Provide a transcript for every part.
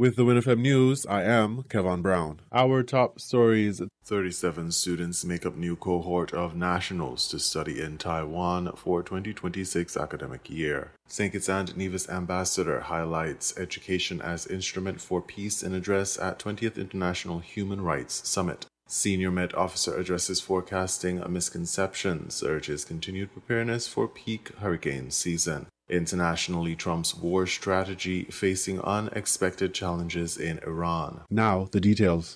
With the WinFM News, I am Kevin Brown. Our top stories: 37 students make up new cohort of nationals to study in Taiwan for 2026 academic year. St. Kitts and Nevis ambassador highlights education as instrument for peace in address at 20th International Human Rights Summit. Senior Met Officer addresses forecasting misconceptions, urges continued preparedness for peak hurricane season. Internationally, Trump's war strategy facing unexpected challenges in Iran. Now, the details.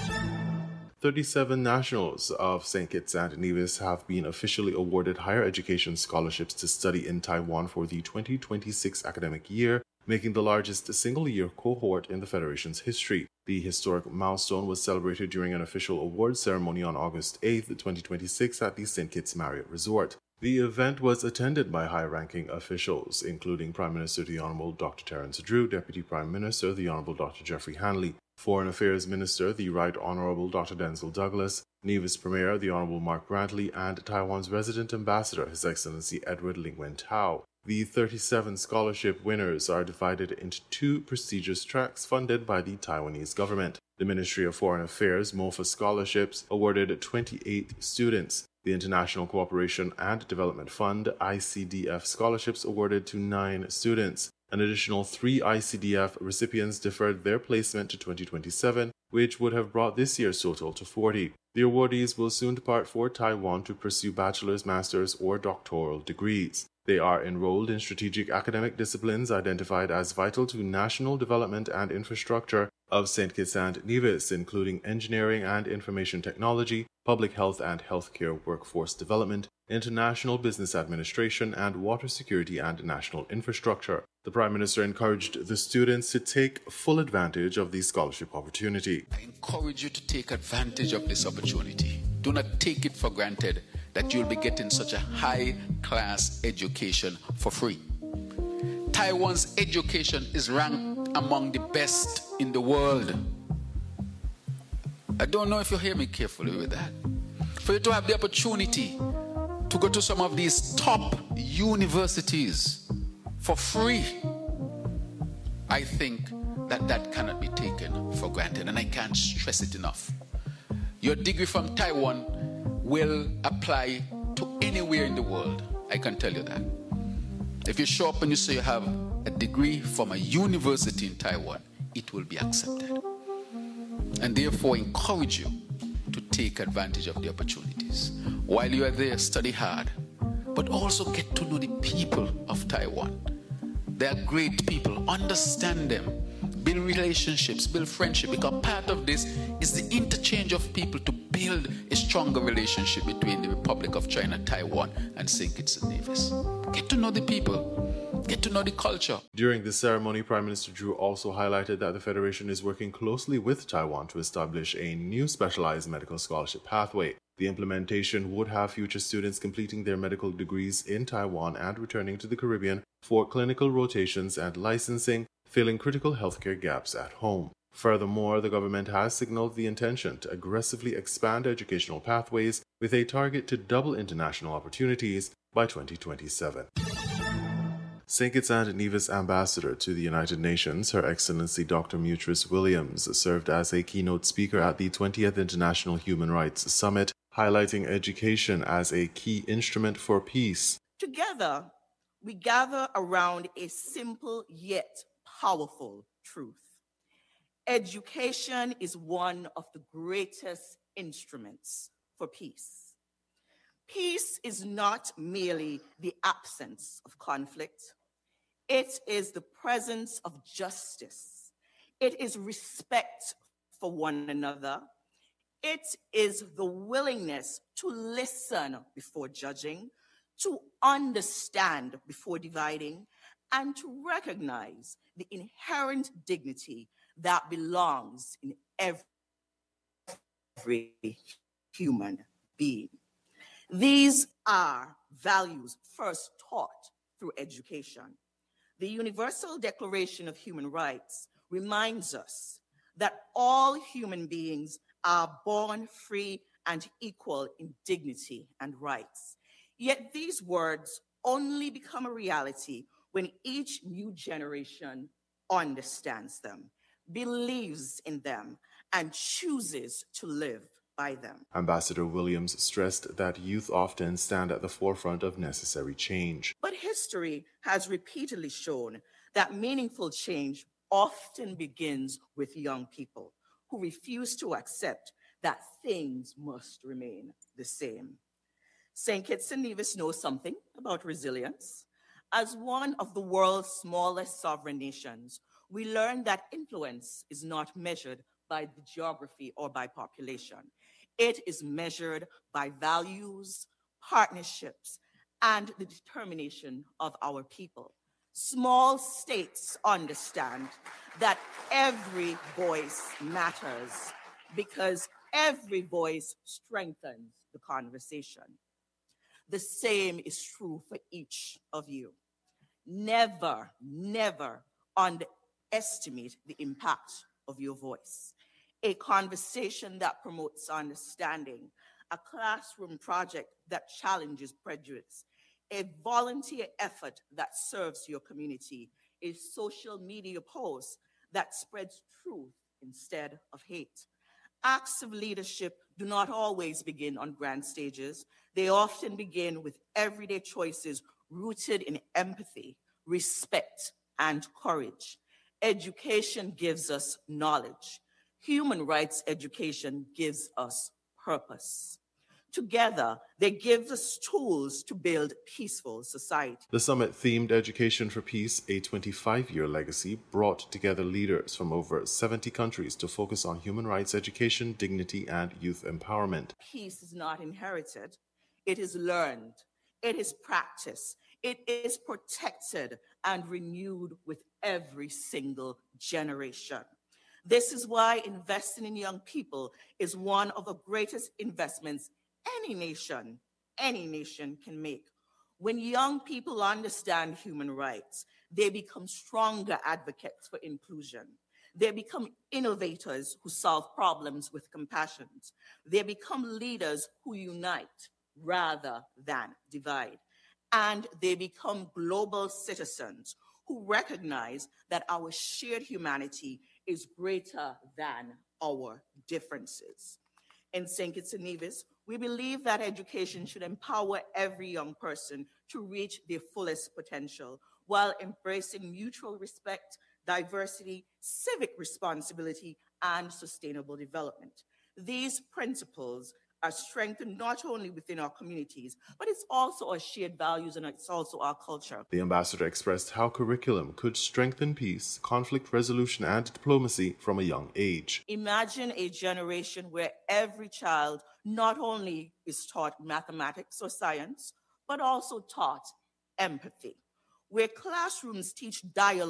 37 nationals of St. Kitts and Nevis have been officially awarded higher education scholarships to study in Taiwan for the 2026 academic year, making the largest single-year cohort in the Federation's history. The historic milestone was celebrated during an official award ceremony on August 8, 2026 at the St. Kitts Marriott Resort. The event was attended by high-ranking officials, including Prime Minister the Honorable Dr. Terence Drew, Deputy Prime Minister the Honorable Dr. Jeffrey Hanley, Foreign Affairs Minister the Right Honorable Dr. Denzel Douglas, Nevis Premier the Honorable Mark Brantley, and Taiwan's resident ambassador, His Excellency Edward Ling Wen Tao. The 37 scholarship winners are divided into two prestigious tracks funded by the Taiwanese government. The Ministry of Foreign Affairs MOFA scholarships awarded 28 students. The International Cooperation and Development Fund ICDF scholarships awarded to 9 students. An additional 3 ICDF recipients deferred their placement to 2027, which would have brought this year's total to 40. The awardees will soon depart for Taiwan to pursue bachelor's, master's, or doctoral degrees. They are enrolled in strategic academic disciplines identified as vital to national development and infrastructure of St. Kitts and Nevis, including engineering and information technology, public health and healthcare workforce development, international business administration, and water security and national infrastructure. The Prime Minister encouraged the students to take full advantage of the scholarship opportunity. I encourage you to take advantage of this opportunity. Do not take it for granted that you'll be getting such a high-class education for free. Taiwan's education is ranked among the best in the world. I don't know if you hear me carefully with that. For you to have the opportunity to go to some of these top universities for free, I think that cannot be taken for granted, and I can't stress it enough. Your degree from Taiwan will apply to anywhere in the world. I can tell you that. If you show up and you say you have a degree from a university in Taiwan, it will be accepted. And therefore encourage you to take advantage of the opportunities. While you are there, study hard, but also get to know the people of Taiwan. They are great people. Understand them. Build relationships, build friendship, because part of this is the interchange of people to build a stronger relationship between the Republic of China, Taiwan, and St. Kitts and Nevis. Get to know the people, get to know the culture. During the ceremony, Prime Minister Drew also highlighted that the Federation is working closely with Taiwan to establish a new specialized medical scholarship pathway. The implementation would have future students completing their medical degrees in Taiwan and returning to the Caribbean for clinical rotations and licensing, filling critical healthcare gaps at home. Furthermore, the government has signaled the intention to aggressively expand educational pathways with a target to double international opportunities by 2027. St. Kitts and Nevis Ambassador to the United Nations, Her Excellency Dr. Mutris Williams, served as a keynote speaker at the 20th International Human Rights Summit, highlighting education as a key instrument for peace. Together, we gather around a simple yet powerful truth. Education is one of the greatest instruments for peace. Peace is not merely the absence of conflict. It is the presence of justice. It is respect for one another. It is the willingness to listen before judging, to understand before dividing, and to recognize the inherent dignity that belongs in every human being. These are values first taught through education. The Universal Declaration of Human Rights reminds us that all human beings are born free and equal in dignity and rights. Yet these words only become a reality when each new generation understands them. believes in them, and chooses to live by them. Ambassador Williams stressed that youth often stand at the forefront of necessary change. But history has repeatedly shown that meaningful change often begins with young people who refuse to accept that things must remain the same. St. Kitts and Nevis knows something about resilience. As one of the world's smallest sovereign nations, we learned that influence is not measured by the geography or by population. It is measured by values, partnerships, and the determination of our people. Small states understand that every voice matters because every voice strengthens the conversation. The same is true for each of you. Never, never underestimate the impact of your voice. A conversation that promotes understanding, a classroom project that challenges prejudice, a volunteer effort that serves your community, a social media post that spreads truth instead of hate. Acts of leadership do not always begin on grand stages. They often begin with everyday choices rooted in empathy, respect, and courage. Education gives us knowledge. Human rights education gives us purpose. Together, they give us tools to build peaceful society. The summit themed Education for Peace, a 25-year legacy, brought together leaders from over 70 countries to focus on human rights education, dignity, and youth empowerment. Peace is not inherited. It is learned. It is practiced. It is protected and renewed with every single generation. This is why investing in young people is one of the greatest investments any nation can make. When young people understand human rights, they become stronger advocates for inclusion. They become innovators who solve problems with compassion. They become leaders who unite rather than divide. And they become global citizens who recognize that our shared humanity is greater than our differences. In St. Kitts and Nevis, we believe that education should empower every young person to reach their fullest potential while embracing mutual respect, diversity, civic responsibility, and sustainable development. These principles are strengthened not only within our communities, but it's also our shared values and it's also our culture. The ambassador expressed how curriculum could strengthen peace, conflict resolution, and diplomacy from a young age. Imagine a generation where every child not only is taught mathematics or science, but also taught empathy, where classrooms teach dialogue